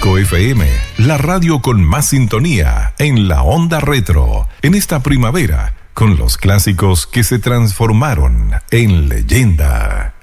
Disco FM, la radio con más sintonía en la onda retro, en esta primavera, con los clásicos que se transformaron en leyenda.